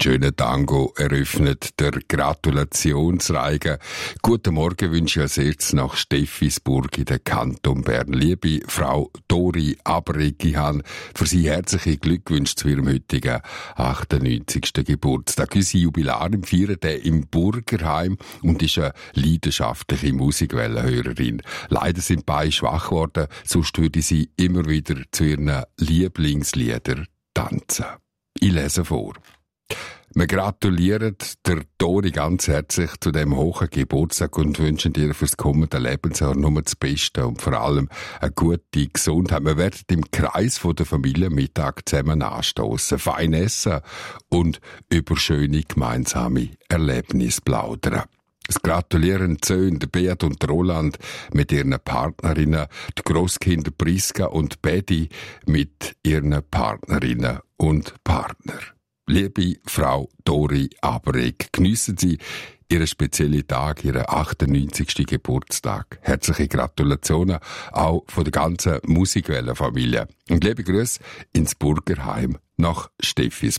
Ein schöner Tango eröffnet der Gratulationsreigen. Guten Morgen wünsche ich als erstes nach Steffisburg in den Kanton Bern. Liebe Frau Dori Aberig, ich habe für Sie herzliche Glückwünsche zu Ihrem heutigen 98. Geburtstag. Unsere Jubilarin feiert im Burgerheim und ist eine leidenschaftliche Musikwellenhörerin. Leider sind beide schwach geworden, sonst würde sie immer wieder zu ihren Lieblingsliedern tanzen. Ich lese vor. Wir gratulieren der Dori ganz herzlich zu dem hohen Geburtstag und wünschen ihr fürs kommende Lebensjahr nur das Beste und vor allem eine gute Gesundheit. Wir werden im Kreis der Familie Mittag zusammen anstossen, fein essen und über schöne gemeinsame Erlebnisse plaudern. Es gratulieren die Söhne, Beat und Roland mit ihren Partnerinnen, die Grosskinder Priska und Betty mit ihren Partnerinnen und Partnern. Liebe Frau Dori Aberig, geniessen Sie Ihren speziellen Tag, Ihren 98. Geburtstag. Herzliche Gratulationen auch von der ganzen Musikwellenfamilie. Und liebe Grüße ins Burgerheim nach Steffisburg.